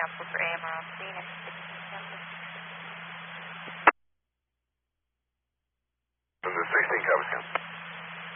Bravo for AMR on scene. The 16 covers,